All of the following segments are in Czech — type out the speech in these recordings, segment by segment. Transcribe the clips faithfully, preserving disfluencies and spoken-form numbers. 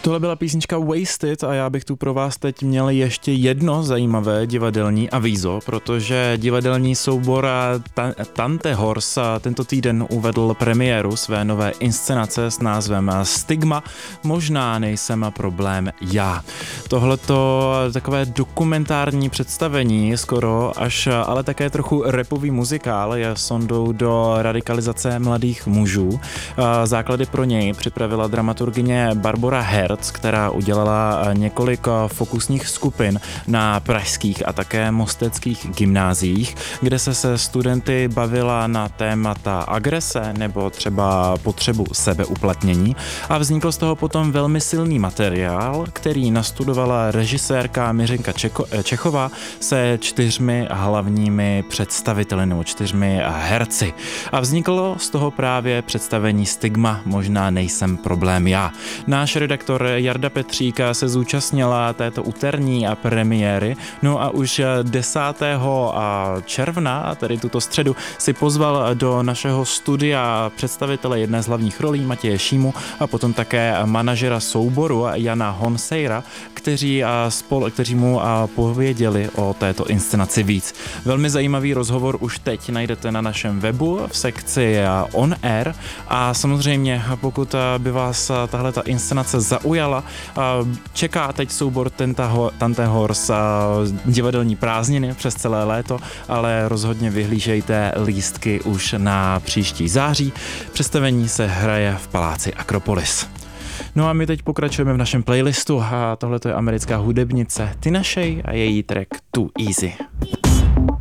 Tohle byla písnička Wasted a já bych tu pro vás teď měl ještě jedno zajímavé divadelní avízo, protože divadelní soubor Tante Horse tento týden uvedl premiéru své nové inscenace s názvem Stigma, možná nejsem problém já. Tohleto takové dokumentární představení, skoro až ale také trochu rapový muzikál, je sondou do radikalizace mladých mužů. Základy pro něj připravila dramaturgyně Barbora Herz, která udělala několik fokusních skupin na pražských a také mosteckých gymnáziích, kde se se studenty bavila na témata agrese nebo třeba potřebu sebeuplatnění a vznikl z toho potom velmi silný materiál, který nastudovala režisérka Miřenka Čeko- Čechová se čtyřmi hlavními představiteli nebo čtyřmi herci. A vzniklo z toho právě představení Stigma, možná nejsem problém já. Náš redaktor Jarda Petříka se zúčastnila této úterní a premiéry, no a už desátého června, tedy tuto středu, si pozval do našeho studia představitele jedné z hlavních rolí Matěje Šímu a potom také manažera souboru Jana Honsejra, kteří, spol, kteří mu pověděli o této inscenaci víc. Velmi zajímavý rozhovor už teď najdete na našem webu v sekci On Air a samozřejmě pokud by vás tahle ta inscenace zaujala, čeká teď soubor Tante Horse divadelní prázdniny přes celé léto, ale rozhodně vyhlížejte lístky už na příští září. Představení se hraje v paláci Akropolis. No a my teď pokračujeme v našem playlistu a tohle je americká hudebnice Tina Shea a její track Too Easy.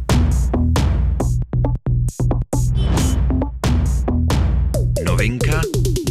Novinka